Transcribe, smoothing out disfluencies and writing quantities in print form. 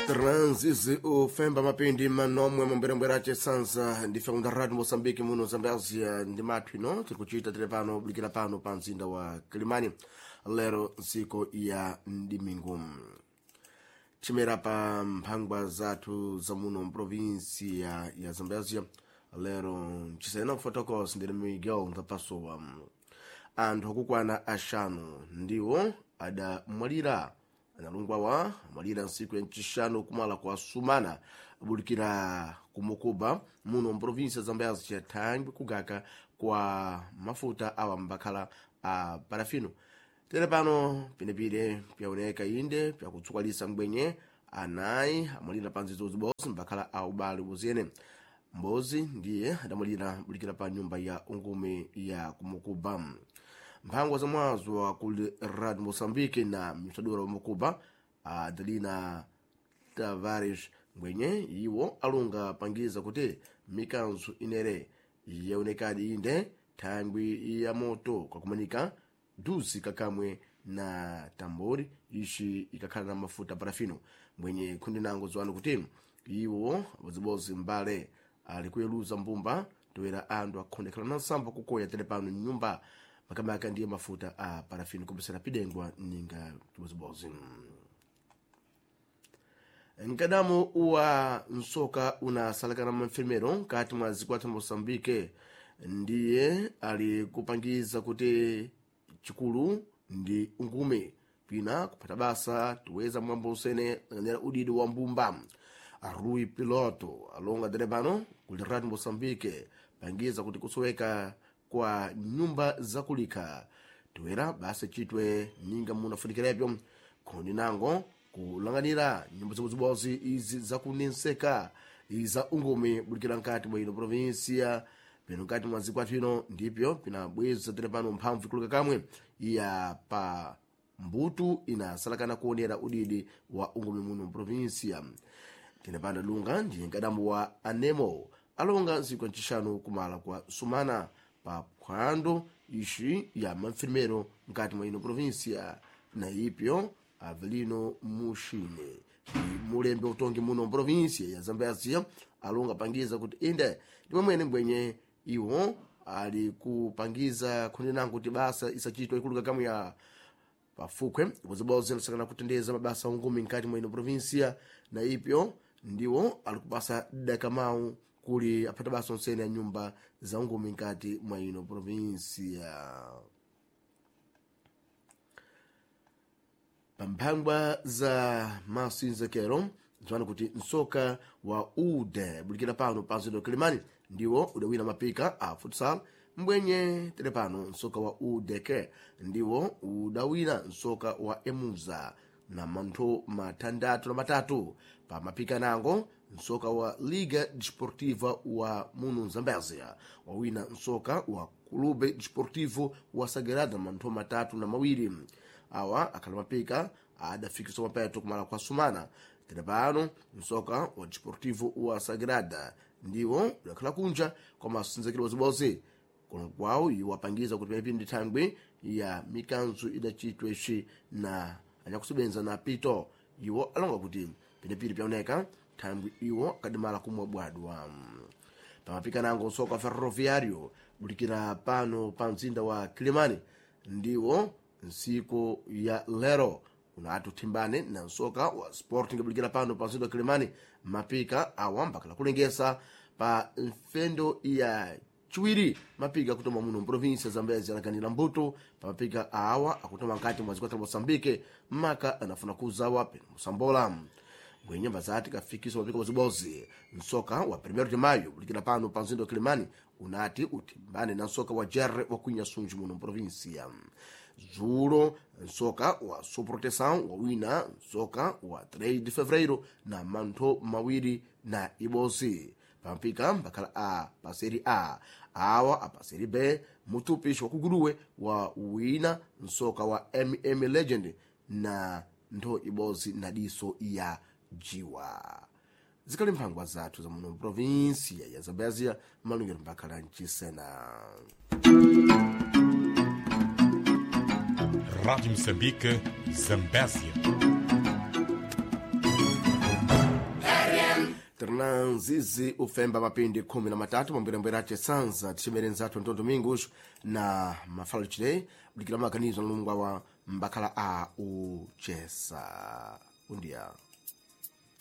Transis o Femba Mapindi manomwe mbwerembwerache sansa ndife kundarati Mosambiki muno Zambezia ndi matwi no tikuchita telepano blikira pano pa mzinda wa Kilimani lero nsiku ya Ndimingu. Chimera pa mphangwa zathu za muno provinsi ya Zambezia lero chisena photocalls ndi Miguel Ndapasowa. Anthu okukwana ashanu ndiwo adamwalira analungwawa malira nsiku ya nchishanu kumala kwa sumana bulikira kumukuba muno mprovinsi ya Zambezia thangwi kugaka kwa mafuta awa mbakhala a parafino. Telepano pinepire pyaoneka inde pyakutsukwalisa mbwenye anayi amalira panzizo zibosi mbakhala a ubali buzene. Mbozi ndiye adamwalira bulikira pa nyumba ya ungume ya kumukuba. Mphangwa za mwazo wa kuli Radio Mozambique na mtadura wa Mukuba Adelina Tavares mwenye iwo alunga pangiza kuti mikanzu inere yaonekadi inde thangwi ya moto kwa kumanika duzi kakamwe na tambori ishi ikakhala na mafuta parafino mwenye kundi nango zwanu kuti iwo wazibozi mbale alikuyeluza mbumba toera andu akhondekhala na nsamba kukoya telepano nyumba makamaka ndiye mafuta a parafino kubisera pidengwa ninga tuzibozi. Nkadamu wa nsoka unasalakana mfirmero kati mwa zikwata Mozambique ndiye alikupangiza kuti chikulu ndi ungume pina kupata basa tuweza mwambo usene nganera udidi wa mbumba. Arui Piloto alonga telepano kuli Radio Mozambique pangiza kuti kusoweka kwa nyumba za kulika tuwera basa chitwe ninga munafunikirepyo kundi nango kulanganira nyumba zibozi izi za kunenseka iza ungume bulikira nkati mwa ino provinsia peno nkati mwa zikwatu ino ndipyo pina bweza telepano mphamvu kulika kamwe ya pa mbutu inasalakana kuonera udidi wa ungume muno provinsia. Telepano lunga ndiye nkadamu wa Anemo alonga nsiku nchishanu kumala kwa sumana pa phwando ishi ya mafirmero nkati mwa ino provinsia na ipyo Avelino Mushine mulembe utongi muno provinsia ya Zambezia alonga pangiza kuti inde ndiwe mwene mbwenye iwo ali kupangiza kunena kuti basa isachitwa ikuluka kamwe ya pafukwe kuzibozi nsakana kutendeza mabasa ungumi nkati mwa ino provinsia na ipyo ndiwo alikupasa dakamau kuli apata basa nsene ya nyumba za ungumi nkati mwa ino provinsia. Pamphangwa za masinza kero zwana kuti nsoka wa ude bulikira pano panzindo Kilimani ndiwo udawina mapika a futsal mbwenye telepano nsoka wa udeke ndiwo udawina nsoka wa emuza na mantho matandatu na matatu pa mapika nango nsoka wa Liga Desportiva wa muno Zambezia wawina nsoka wa Clube Desportivo wa Sagrada mantho matatu na mawiri. Awa akalamapika adafikiswa mapeto kumala kwa sumana telepano nsoka wa Desportivo wa Sagrada ndiwo udakhala kunja kwa masinzakiro wazibozi kono kwawo iwapangiza kuti pepindi thangwi ya mikanzu idachitwe ishi na anyakusebenza na pito iwo alonga kuti pinepiri pyaoneka thangwi iwo akadimala kumwa bwadwa. Pamapika nango nsoka wa Ferroviario bulikira pano pa mzinda wa Kilimani ndiwo nsiku ya lero unatu timbane na nsoka wa Sporting bulikira pano pa mzinda wa Kilimani mapika awamba kala kulengesa pa mfendo ya chiwiri mapika kutoma muno provinsi ya Zambezia na kanila mbuto pa mapika awa akutoma nkati mwa zikwata Mozambique maka anafuna kuzawa pena Musambola mwenye mbazati kafikiswa mapika wazibozi. Nsoka wa 1 de Mayo bulikira pano pa mzinda wa Kilimani unati utimbane na nsoka wa Jerre wa Kunya Sunji muno provinsia. Zuro nsoka wa Soproteção wa wina nsoka wa 3 de Fevereiro na mantho mawiri na ibosi. Pampika mbakala A pa Serie A awa apa Serie B mutupishi wa kuguruwe wa wina nsoka wa MM Legend na ntho ibosi na diso ya jiwa. Zikali mphangwa zathu za muno provinsia ya Zambezia malungero mbakala nchisena. Rádio Moçambique, Zambésia. nzizi ufemba mapindi 13 pambwerembwera chesanza tichemerenzatu Antonio Domingos na mafalo chile bulikira maganizo nalungwa wa mbakhala a uchesa undia